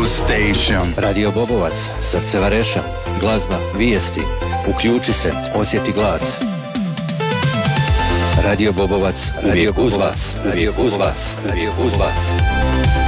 station. Radio Bobovac, srce Vareša, glazba, vijesti, uključi se, osjeti glas. Radio Bobovac, uvijek uz vas, radio uz vas, radio uz vas.